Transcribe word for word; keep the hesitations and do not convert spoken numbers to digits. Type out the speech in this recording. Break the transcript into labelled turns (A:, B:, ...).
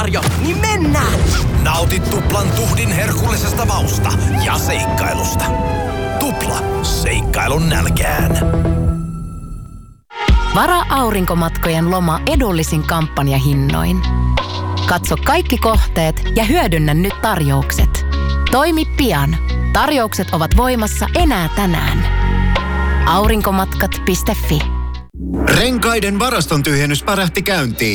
A: Marjo, niin mennään!
B: Nauti tuplan tuhdin herkullisesta mausta ja seikkailusta. Tupla, seikkailun nälkään.
C: Varaa aurinkomatkojen loma edullisin kampanjahinnoin. Katso kaikki kohteet ja hyödynnä nyt tarjoukset. Toimi pian. Tarjoukset ovat voimassa enää tänään. aurinkomatkat piste fi.
D: Renkaiden varaston tyhjennys pärähti käyntiin.